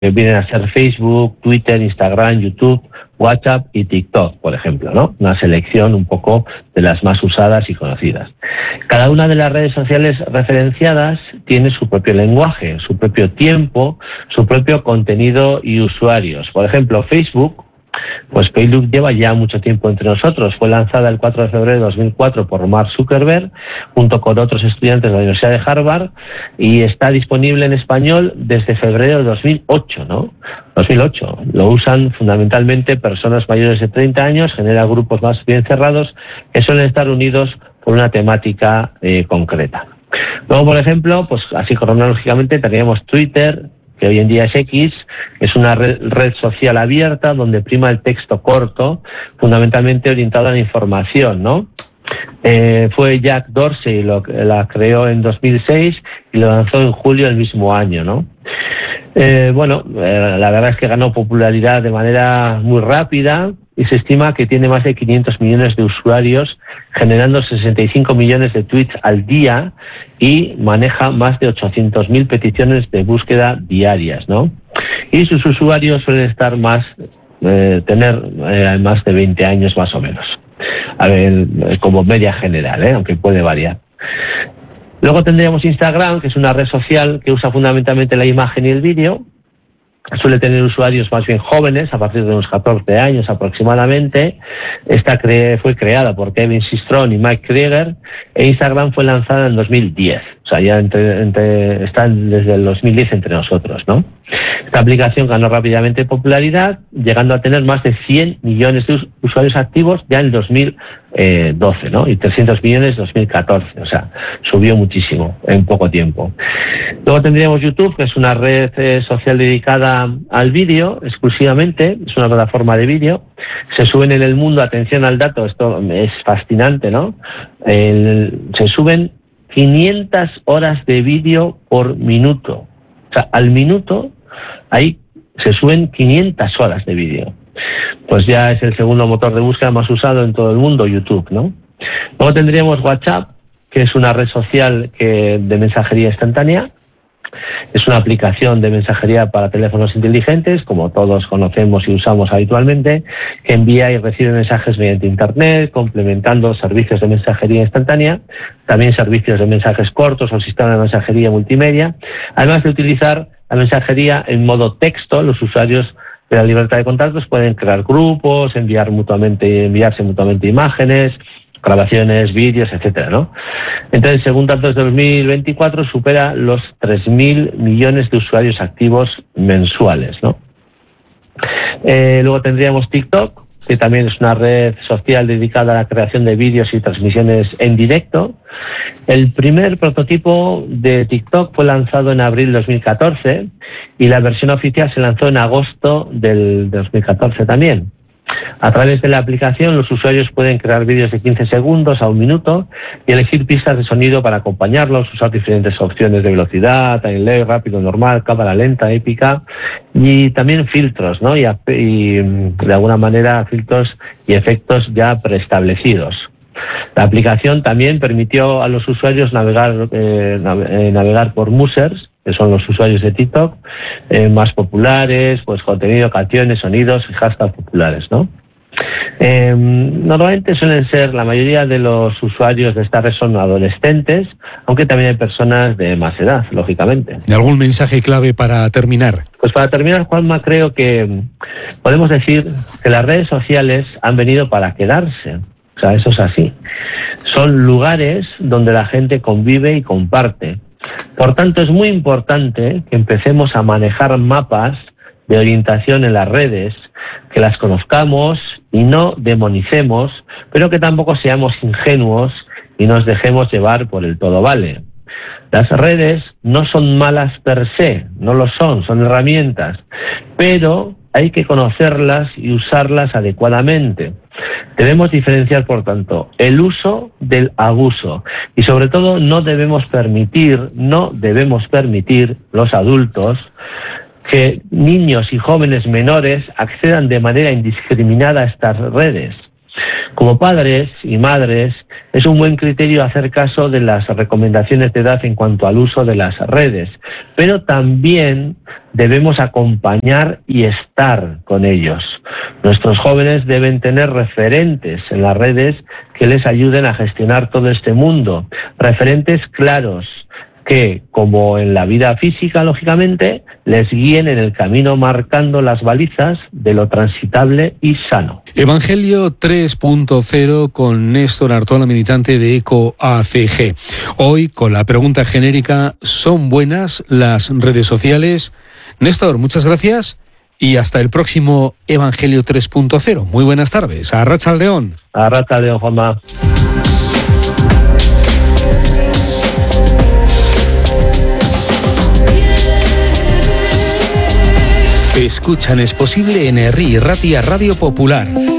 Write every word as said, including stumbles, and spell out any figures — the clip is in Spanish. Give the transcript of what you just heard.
que vienen a ser Facebook, Twitter, Instagram, YouTube, WhatsApp y TikTok, por ejemplo, ¿no? Una selección un poco de las más usadas y conocidas. Cada una de las redes sociales referenciadas tiene su propio lenguaje, su propio tiempo, su propio contenido y usuarios. Por ejemplo, Facebook, pues Facebook lleva ya mucho tiempo entre nosotros. Fue lanzada el cuatro de febrero de dos mil cuatro por Mark Zuckerberg, junto con otros estudiantes de la Universidad de Harvard, y está disponible en español desde febrero de dos mil ocho, ¿no? dos mil ocho. Lo usan fundamentalmente personas mayores de treinta años, genera grupos más bien cerrados que suelen estar unidos por una temática eh, concreta. Luego, por ejemplo, pues así cronológicamente teníamos Twitter, que hoy en día es X, es una red, red social abierta donde prima el texto corto, fundamentalmente orientado a la información, ¿no? Eh, fue Jack Dorsey, lo, la creó en dos mil seis y lo lanzó en julio del mismo año, ¿no? Eh, bueno, eh, la verdad es que ganó popularidad de manera muy rápida y se estima que tiene más de quinientos millones de usuarios, generando sesenta y cinco millones de tweets al día y maneja más de ochocientas mil peticiones de búsqueda diarias, ¿no? Y sus usuarios suelen estar más, eh, tener eh, más de veinte años más o menos. A ver, como media general, ¿eh? Aunque puede variar. Luego tendríamos Instagram, que es una red social que usa fundamentalmente la imagen y el vídeo. Suele tener usuarios más bien jóvenes, a partir de unos catorce años aproximadamente. Esta cre- fue creada por Kevin Systrom y Mike Krieger, e Instagram fue lanzada en dos mil diez. O sea, ya entre, entre, están desde el dos mil diez entre nosotros, ¿no? Esta aplicación ganó rápidamente popularidad, llegando a tener más de cien millones de us- usuarios activos ya en el dos mil doce, ¿no? Y trescientos millones en dos mil catorce. O sea, subió muchísimo en poco tiempo. Luego tendríamos YouTube, que es una red eh, social dedicada al vídeo exclusivamente, es una plataforma de vídeo. Se suben en el mundo, atención al dato, esto es fascinante, ¿no? El, se suben quinientas horas de vídeo por minuto. O sea, al minuto ahí se suben quinientas horas de vídeo. Pues ya es el segundo motor de búsqueda más usado en todo el mundo, YouTube, ¿no? Luego tendríamos WhatsApp, que es una red social que, de mensajería instantánea. Es una aplicación de mensajería para teléfonos inteligentes, como todos conocemos y usamos habitualmente, que envía y recibe mensajes mediante Internet, complementando servicios de mensajería instantánea, también servicios de mensajes cortos o sistemas de mensajería multimedia. Además de utilizar la mensajería en modo texto, los usuarios de la libertad de contactos pueden crear grupos, enviar mutuamente, enviarse mutuamente imágenes, grabaciones, vídeos, etcétera, ¿no? Entonces, según datos de dos mil veinticuatro, supera los tres mil millones de usuarios activos mensuales, ¿no? Eh, luego tendríamos TikTok, que también es una red social dedicada a la creación de vídeos y transmisiones en directo. El primer prototipo de TikTok fue lanzado en abril de dos mil catorce y la versión oficial se lanzó en agosto del dos mil catorce también. A través de la aplicación, los usuarios pueden crear vídeos de quince segundos a un minuto y elegir pistas de sonido para acompañarlos, usar diferentes opciones de velocidad, timelapse, rápido, normal, cámara lenta, épica, y también filtros, ¿no? Y, y de alguna manera filtros y efectos ya preestablecidos. La aplicación también permitió a los usuarios navegar, eh, navegar por musers, que son los usuarios de TikTok, eh, más populares, pues contenido, canciones, sonidos y hashtags populares, ¿no? Eh, normalmente suelen ser, la mayoría de los usuarios de esta red son adolescentes, aunque también hay personas de más edad, lógicamente. ¿Y algún mensaje clave para terminar? Pues para terminar, Juanma, creo que podemos decir que las redes sociales han venido para quedarse. O sea, eso es así. Son lugares donde la gente convive y comparte. Por tanto, es muy importante que empecemos a manejar mapas de orientación en las redes, que las conozcamos y no demonicemos, pero que tampoco seamos ingenuos y nos dejemos llevar por el todo vale. Las redes no son malas per se, no lo son, son herramientas, pero hay que conocerlas y usarlas adecuadamente. Debemos diferenciar, por tanto, el uso del abuso y, sobre todo, no debemos permitir, no debemos permitir los adultos que niños y jóvenes menores accedan de manera indiscriminada a estas redes. Como padres y madres, es un buen criterio hacer caso de las recomendaciones de edad en cuanto al uso de las redes, pero también debemos acompañar y estar con ellos. Nuestros jóvenes deben tener referentes en las redes que les ayuden a gestionar todo este mundo, referentes claros, que, como en la vida física, lógicamente, les guíen en el camino marcando las balizas de lo transitable y sano. Evangelio tres punto cero con Néstor Artola, militante de ECO A C G. Hoy, con la pregunta genérica, ¿son buenas las redes sociales? Néstor, muchas gracias y hasta el próximo Evangelio tres punto cero. Muy buenas tardes. Arratsaldeon. Arratsaldeon, Juanma. Escuchan Es Posible en Herri Ratia Radio Popular.